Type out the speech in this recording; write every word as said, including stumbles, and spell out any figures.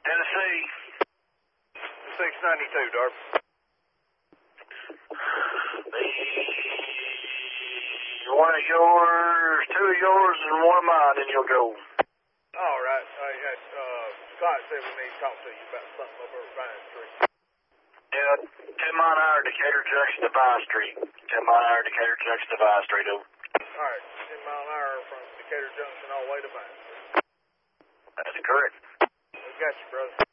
Tennessee. six ninety-two, Darby. The one of yours, two of yours, and one of mine, and you'll go. All right. Uh, yes, uh, Scott said we need to talk to you about something over at Vine Street. Yeah, ten mile an hour, Decatur Junction to Vine Street. ten mile an hour, Decatur Junction to Vine Street, over. All right, ten mile an hour from Decatur Junction all the way to Vine Street. That's correct. We got you, brother.